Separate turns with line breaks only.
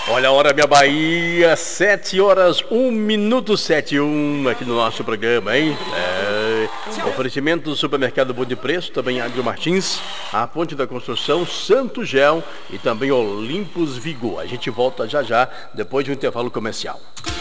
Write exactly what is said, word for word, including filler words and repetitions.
Olha a hora, minha Bahia, sete horas, um minuto, sete e um aqui no nosso programa, hein? É, oferecimento do Supermercado Bom de Preço, também Agro Martins, a Ponte da Construção, Santo Gel e também Olympus Vigor. A gente volta já já, depois de um intervalo comercial.